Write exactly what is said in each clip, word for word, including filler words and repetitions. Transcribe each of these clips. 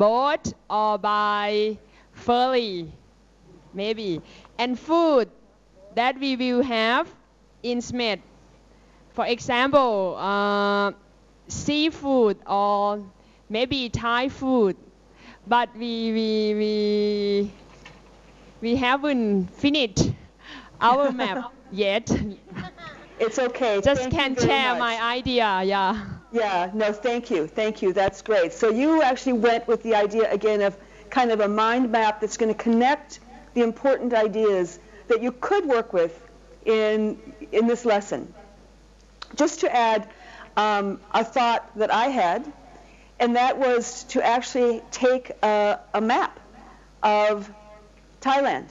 boat or by ferry, maybe. And food that we will have in SMED. For example, uh, seafood or maybe Thai food. But we, we, we, we haven't finished our map yet. It's okay. Just Thank can you very share much. my idea, yeah. Yeah, no, thank you. Thank you. That's great. So you actually went with the idea, again, of kind of a mind map that's going to connect the important ideas that you could work with in, in this lesson. Just to add um, a thought that I had, and that was to actually take a, a map of Thailand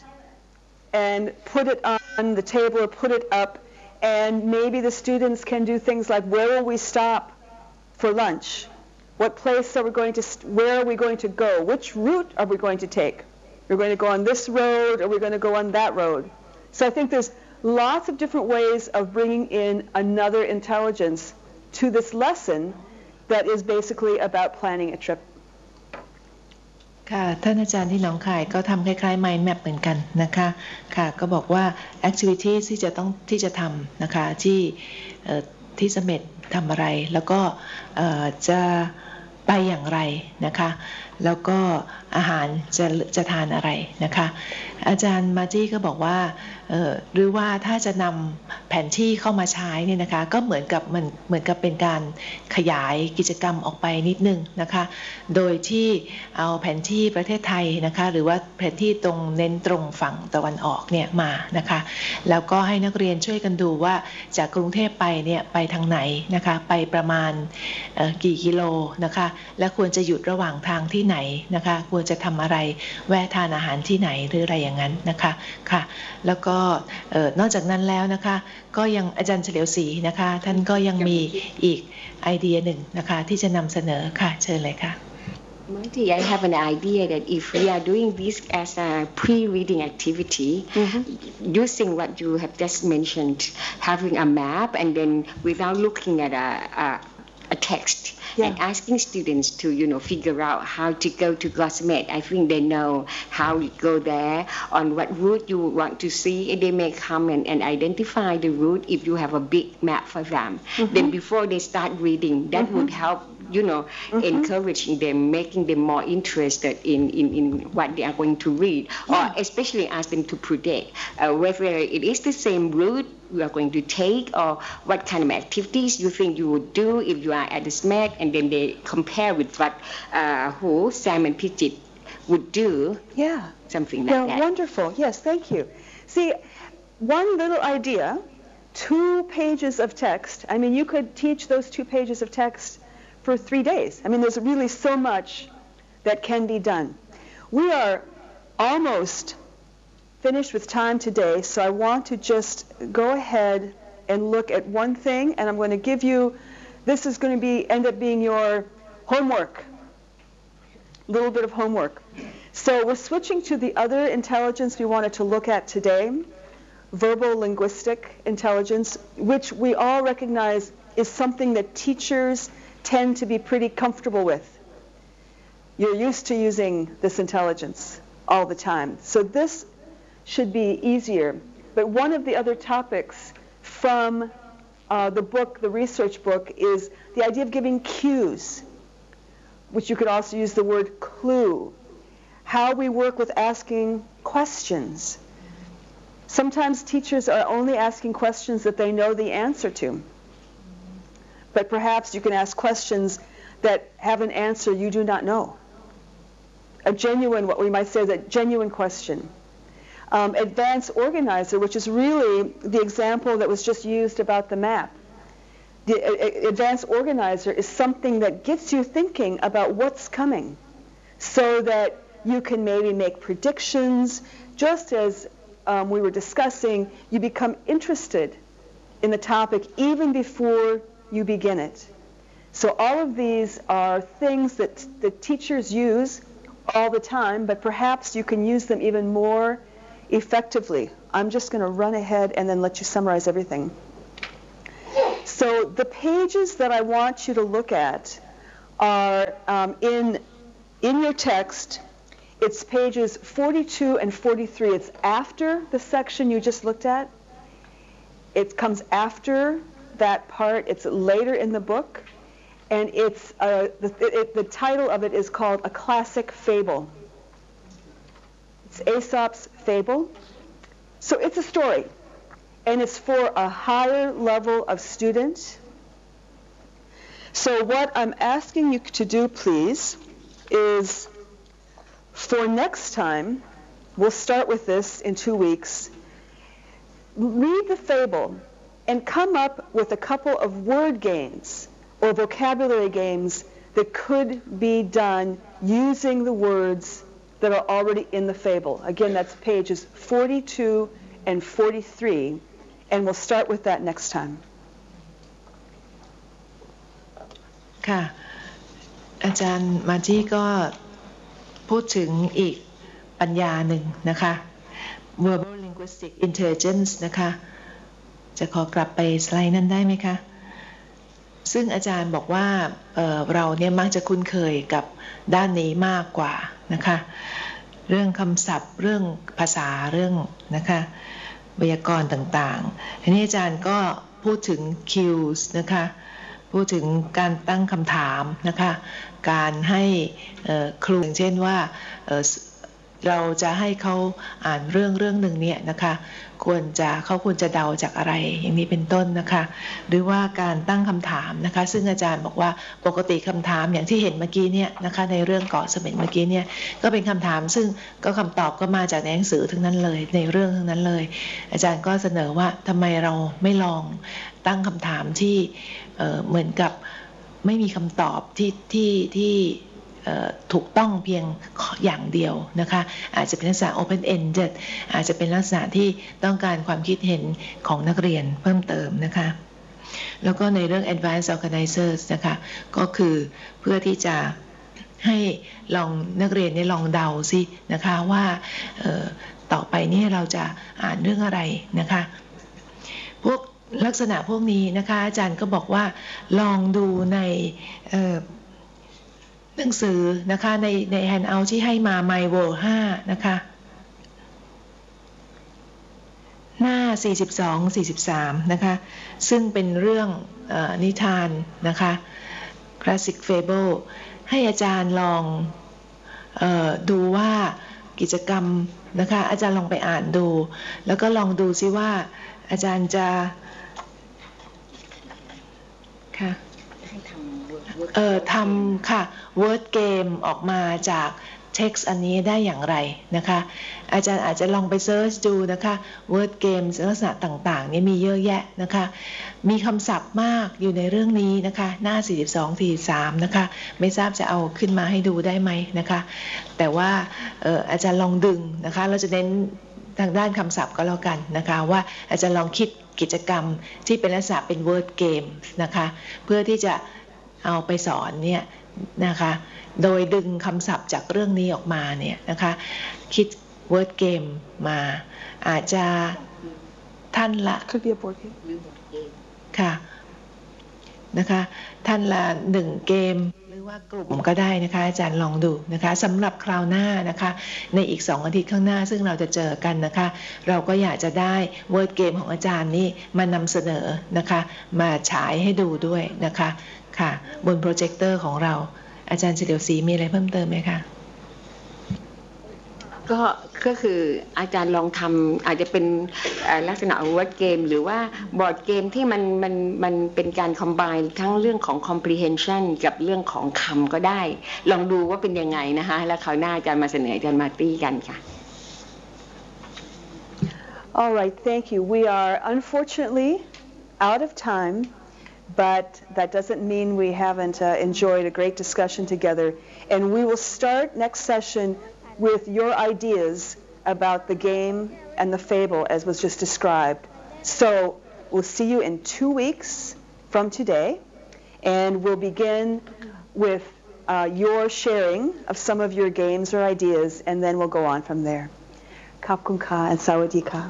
and put it on the table or put it up, and maybe the students can do things like, where will we stop for lunch? What place are we going to, where are we going to go? Which route are we going to take? We're going to go on this road, or we're going to go on that road. So I think there's lots of different ways of bringing in another intelligence to this lesson that is basically about planning a trip. ค่ะท่านอาจารย์ที่หนองคายก็ทำคล้ายๆ mind map เหมือนกันนะคะค่ะก็บอกว่า activity ที่จะต้องที่จะทำนะคะที่ที่เสม็ดทำอะไรแล้วก็จะไปอย่างไรนะคะแล้วก็อาหารจะจะทานอะไรนะคะอาจารย์มาจี้ก็บอกว่าหรือว่าถ้าจะนำแผนที่เข้ามาใช้เนี่ยนะคะก็เหมือนกับมันเหมือนกับเป็นการขยายกิจกรรมออกไปนิดนึงนะคะโดยที่เอาแผนที่ประเทศไทยนะคะหรือว่าแผนที่ตรงเน้นตรงฝั่งตะวันออกเนี่ยมานะคะแล้วก็ให้นักเรียนช่วยกันดูว่าจากกรุงเทพไปเนี่ยไปทางไหนนะคะไปประมาณกี่กิโลนะคะและควรจะหยุดระหว่างทางที่ไหนนะคะควรจะทำอะไรแวะทานอาหารที่ไหนหรืออะไรอย่างนั้นนะคะค่ะแล้วก็นอกจากนั้นแล้วนะคะก็ยังอาจารย์เฉลียวศรีนะคะท่านก็ยังมีอีกไอเดียหนึ่งนะคะที่จะนำเสนอค่ะเชิญเลยค่ะ Monty, I have an idea that if we are doing this as a pre-reading activity, mm-hmm. using what you have just mentioned, having a map and then without looking at a, a, a text, yeah. and asking students to, you know, figure out how to go to Gossamet. I think they know how to go there, on what route you want to see, and they may come and, and identify the route if you have a big map for them. Mm-hmm. Then before they start reading, that mm-hmm. would help, you know, mm-hmm. encouraging them, making them more interested in, in, in what they are going to read, yeah. or especially ask them to predict uh, whether it is the same route you are going to take, or what kind of activities you think you would do if you are at the S M E C, and then they compare with what uh, who Simon Pidgeot would do. Yeah, something like yeah, that. Wonderful. Yes, thank you. See, one little idea, two pages of text. I mean, you could teach those two pages of text for three days. I mean, there's really so much that can be done. We are almost finished with time today, so I want to just go ahead and look at one thing, and I'm going to give you, this is going to be end up being your homework, a little bit of homework. So we're switching to the other intelligence we wanted to look at today, verbal linguistic intelligence, which we all recognize is something that teachers tend to be pretty comfortable with. You're used to using this intelligence all the time. So this should be easier. But one of the other topics from uh, the book, the research book, is the idea of giving cues, which you could also use the word clue. How we work with asking questions. Sometimes teachers are only asking questions that they know the answer to. But perhaps you can ask questions that have an answer you do not know. A genuine, what we might say is a genuine question. Um, advanced organizer, which is really the example that was just used about the map. The uh, advanced organizer is something that gets you thinking about what's coming so that you can maybe make predictions. Just as um, we were discussing, you become interested in the topic even before you begin it. So all of these are things that the teachers use all the time, but perhaps you can use them even more effectively. I'm just going to run ahead and then let you summarize everything. So the pages that I want you to look at are um, in in your text, it's pages forty-two and forty-three. It's after the section you just looked at. It comes after that part. It's later in the book. And it's uh, the, it, the title of it is called A Classic Fable. It's Aesop's Fable. So it's a story. And it's for a higher level of student. So what I'm asking you to do, please, is for next time, we'll start with this in two weeks, read the fable and come up with a couple of word games or vocabulary games that could be done using the words that are already in the fable. Again, that's pages forty-two and forty-three, and we'll start with that next time. ค่ะ อาจารย์มาจี้ก็พูดถึงอีกปัญญาหนึ่งนะคะ verbal linguistic intelligence นะคะ จะขอกลับไปสไลด์นั้นได้ไหมคะ ซึ่งอาจารย์บอกว่า เอ่อ เราเนี่ยมักจะคุ้นเคยกับด้านนี้มากกว่านะคะ เรื่องคำศัพท์เรื่องภาษาเรื่องนะคะไวยากรณ์ต่างๆทีนี้อาจารย์ก็พูดถึง cues นะคะพูดถึงการตั้งคำถามนะคะการให้ครูอย่างเช่นว่าเราจะให้เขาอ่านเรื่องเรื่องหนึ่งเนี่ยนะคะควรจะเขาควรจะเดาจากอะไรอย่างนี้เป็นต้นนะคะหรือว่าการตั้งคำถามนะคะซึ่งอาจารย์บอกว่าปกติคำถามอย่างที่เห็นเมื่อกี้เนี่ยนะคะในเรื่องเกาะเสม็ดเมื่อกี้เนี่ยก็เป็นคำถามซึ่งก็คำตอบก็มาจากในหนังสือทั้งนั้นเลยในเรื่องทั้งนั้นเลยอาจารย์ก็เสนอว่าทำไมเราไม่ลองตั้งคำถามที่เหมือนกับไม่มีคำตอบที่ที่ที่ถูกต้องเพียงอย่างเดียวนะคะอาจจะเป็นลักษณะ open ended อาจจะเป็นลักษณะที่ต้องการความคิดเห็นของนักเรียนเพิ่มเติมนะคะแล้วก็ในเรื่อง advanced organizers นะคะก็คือเพื่อที่จะให้ลองนักเรียนได้ลองเดาสินะคะว่าต่อไปนี้เราจะอ่านเรื่องอะไรนะคะพวกลักษณะพวกนี้นะคะอาจารย์ก็บอกว่าลองดูในหนังสือนะคะในใน handout ที่ให้มา My World ห้านะคะหน้าสี่สิบสอง สี่สิบสามนะคะซึ่งเป็นเรื่องเอ่อนิทานนะคะ Classic Fable ให้อาจารย์ลองเอ่อดูว่ากิจกรรมนะคะอาจารย์ลองไปอ่านดูแล้วก็ลองดูซิว่าอาจารย์จะค่ะเอ่อทำค่ะ word game ออกมาจาก text อันนี้ได้อย่างไรนะคะอาจารย์อาจจะลองไปเซิร์ชดูนะคะ word game ลักษณะต่างๆนี่มีเยอะแยะนะคะมีคำศัพท์มากอยู่ในเรื่องนี้นะคะหน้าสี่สิบสอง สี่สิบสามนะคะไม่ทราบจะเอาขึ้นมาให้ดูได้ไหมนะคะแต่ว่าเอ่ออาจารย์ลองดึงนะคะเราจะเน้นทางด้านคำศัพท์ก็แล้วกันนะคะว่าอาจารย์ลองคิดกิจกรรมที่เป็นลักษณะเป็น word game นะคะเพื่อที่จะเอาไปสอนเนี่ยนะคะโดยดึงคำศัพท์จากเรื่องนี้ออกมาเนี่ยนะคะคิด word game มาอาจจะท่านละค่ะนะคะท่านละหนึ่งเกมหรือว่ากลุ่มก็ได้นะคะอาจารย์ลองดูนะคะสำหรับคราวหน้านะคะในอีกสองอาทิตย์ข้างหน้าซึ่งเราจะเจอกันนะคะเราก็อยากจะได้ word game ของอาจารย์นี้มานำเสนอนะคะมาฉายให้ดูด้วยนะคะค่ะบนโปรเจคเตอร์ของเราอาจารย์เฉลียวศรีมีอะไรเพิ่มเติมไหมคะก็ก็คืออาจารย์ลองทำอาจจะเป็นลักษณะ word game หรือว่าบอร์ดเกมที่มันมันมันเป็นการ combine ทั้งเรื่องของ comprehension กับเรื่องของคำก็ได้ลองดูว่าเป็นยังไงนะคะแล้วคราวหน้าอาจารย์มาเสนออาจารย์มาตี้กันค่ะ All right, thank you. We are unfortunately out of time, but that doesn't mean we haven't uh, enjoyed a great discussion together. And we will start next session with your ideas about the game and the fable as was just described. So we'll see you in two weeks from today, and we'll begin with uh, your sharing of some of your games or ideas, and then we'll go on from there. Khop Kun Ka and Sawadi Ka.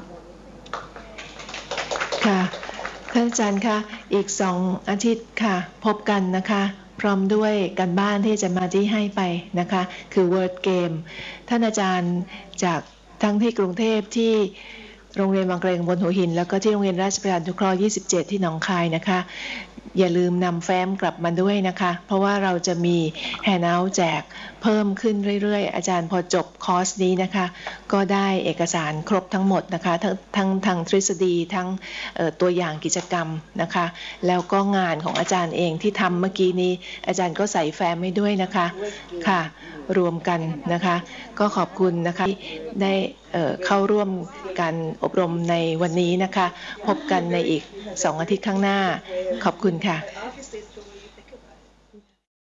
ค่ะท่านอาจารย์คะอีกสองอาทิตย์ค่ะพบกันนะคะพร้อมด้วยการบ้านที่จะมาที่ให้ไปนะคะคือ word game ท่านอาจารย์จากทั้งที่กรุงเทพที่โรงเรียนบางเกรงบนหัวหินแล้วก็ที่โรงเรียนราชประชานุเคราะห์ยี่สิบเจ็ดที่หนองคายนะคะอย่าลืมนำแฟ้มกลับมาด้วยนะคะเพราะว่าเราจะมีแฮนด์เอาท์แจกเพิ่มขึ้นเรื่อยๆอาจารย์พอจบคอร์สนี้นะคะก็ได้เอกสารครบทั้งหมดนะคะทั้งทั้งทางทฤษฎีทั้งตัวอย่างกิจกรรมนะคะแล้วก็งานของอาจารย์เองที่ทำเมื่อกี้นี้อาจารย์ก็ใส่แฟ้มให้ด้วยนะคะค่ะรวมกันนะคะก็ขอบคุณนะคะที่ได้เข้าร่วมการอบรมในวันนี้นะคะพบกันในอีกสองอาทิตย์ข้างหน้าขอบคุณค่ะ